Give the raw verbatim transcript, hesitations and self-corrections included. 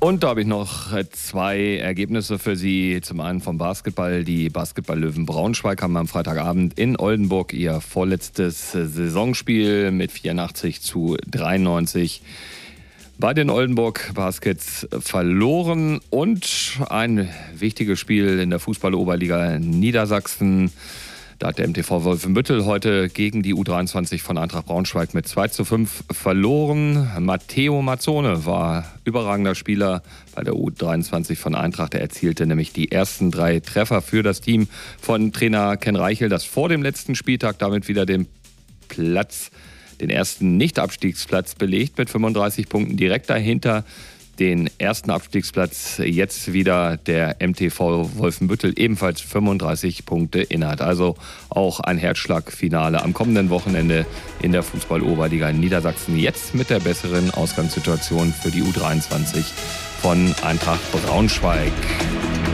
Und da habe ich noch zwei Ergebnisse für Sie. Zum einen vom Basketball. Die Basketball-Löwen Braunschweig haben am Freitagabend in Oldenburg ihr vorletztes Saisonspiel mit vierundachtzig zu dreiundneunzig bei den Oldenburg Baskets verloren. Und ein wichtiges Spiel in der Fußball-Oberliga Niedersachsen. Da hat der M T V Wolfenbüttel heute gegen die U dreiundzwanzig von Eintracht Braunschweig mit zwei zu fünf verloren. Matteo Mazzone war überragender Spieler bei der U dreiundzwanzig von Eintracht. Er erzielte nämlich die ersten drei Treffer für das Team von Trainer Ken Reichel, das vor dem letzten Spieltag damit wieder den Platz, den ersten Nicht-Abstiegsplatz belegt mit fünfunddreißig Punkten. Direkt dahinter den ersten Abstiegsplatz jetzt wieder der M T V Wolfenbüttel, ebenfalls fünfunddreißig Punkte innehat. Also auch ein Herzschlagfinale am kommenden Wochenende in der Fußball-Oberliga Niedersachsen. Jetzt mit der besseren Ausgangssituation für die U dreiundzwanzig von Eintracht Braunschweig.